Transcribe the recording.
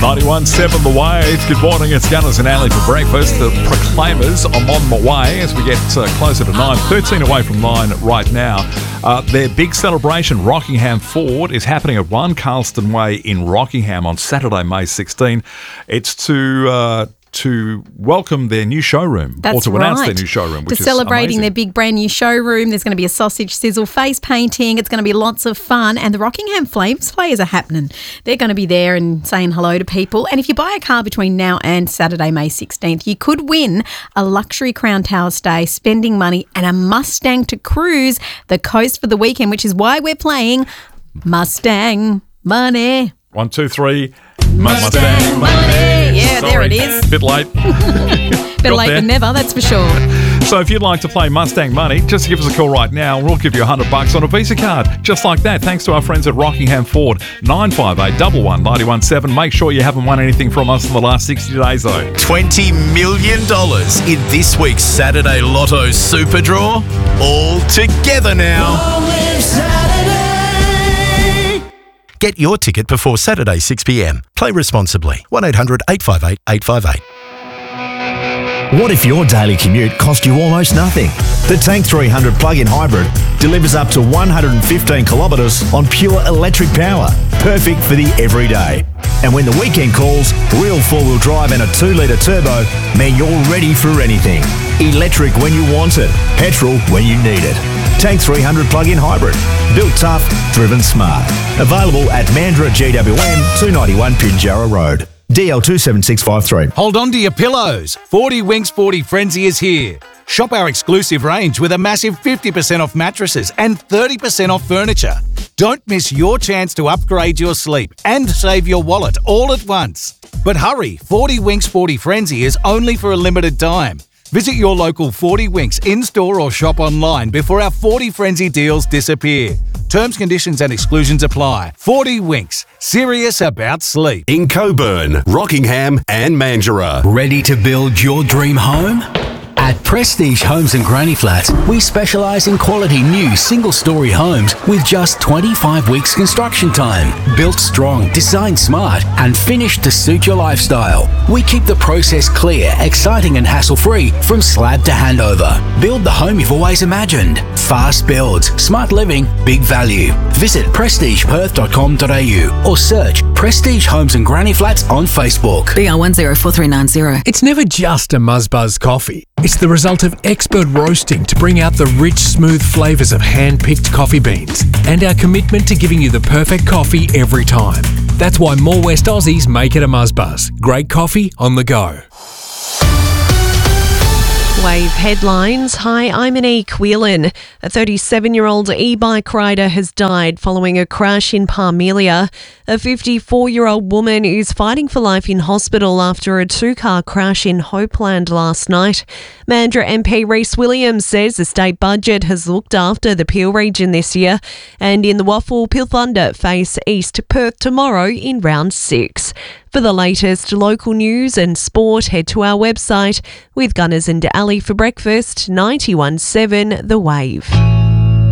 91.7 The Wave. Good morning, it's Gunners and Ali for breakfast. The Proclaimers are on the way as we get closer to 9. 13 away from 9 right now. Their big celebration, Rockingham Ford, is happening at 1 Carlston Way in Rockingham on Saturday, May 16. It's to welcome their new showroom. That's or to announce right. their new showroom, which to is celebrating amazing. their big brand new showroom. There's going to be a sausage sizzle face painting. It's going to be lots of fun. And the Rockingham Flames players are happening. They're going to be there and saying hello to people. And if you buy a car between now and Saturday, May 16th, you could win a luxury Crown Tower stay, spending money, and a Mustang to cruise the coast for the weekend, which is why we're playing Mustang Money. 1, 2, 3. Mustang Money. Yeah, Sorry. there it is. Bit late. Better late than never, that's for sure. So if you'd like to play Mustang Money, just give us a call right now and we'll give you $100 on a Visa card. Just like that, thanks to our friends at Rockingham Ford. 958 11 917. Make sure you haven't won anything from us in the last 60 days though. $20 million in this week's Saturday Lotto Super Draw. All together now. Get your ticket before Saturday 6 p.m. Play responsibly. 1800 858 858. What if your daily commute cost you almost nothing? The Tank 300 plug-in hybrid delivers up to 115 kilometres on pure electric power, perfect for the everyday. And when the weekend calls, real four-wheel drive and a 2-litre turbo mean you're ready for anything. Electric when you want it, petrol when you need it. Tank 300 plug-in hybrid. Built tough, driven smart. Available at Mandurah GWM 291 Pinjarra Road. DL27653. Hold on to your pillows. 40 Winks 40 Frenzy is here. Shop our exclusive range with a massive 50% off mattresses and 30% off furniture. Don't miss your chance to upgrade your sleep and save your wallet all at once. But hurry, 40 Winks 40 Frenzy is only for a limited time. Visit your local 40 Winks in-store or shop online before our 40 Frenzy deals disappear. Terms, conditions and exclusions apply. 40 Winks. Serious about sleep. In Coburn, Rockingham and Mandurah. Ready to build your dream home? At Prestige Homes and Granny Flats, we specialise in quality new single-storey homes with just 25 weeks construction time. Built strong, designed smart, and finished to suit your lifestyle. We keep the process clear, exciting and hassle-free from slab to handover. Build the home you've always imagined. Fast builds, smart living, big value. Visit prestigeperth.com.au or search Prestige Homes and Granny Flats on Facebook. BR104390. It's never just a Muzzbuzz coffee. It's the result of expert roasting to bring out the rich, smooth flavours of hand-picked coffee beans and our commitment to giving you the perfect coffee every time. That's why more West Aussies make it a Muzzbuzz. Great coffee on the go. Wave headlines. Hi, I'm Monique Whelan. A 37-year-old e-bike rider has died following a crash in Parmelia. A 54-year-old woman is fighting for life in hospital after a two-car crash in Hopeland last night. Mandurah MP Rhys Williams says the state budget has looked after the Peel region this year. And in the Waffle, Peel Thunder face East Perth tomorrow in round 6. For the latest local news and sport, head to our website with Gunners and Ali for breakfast, 91.7 The Wave.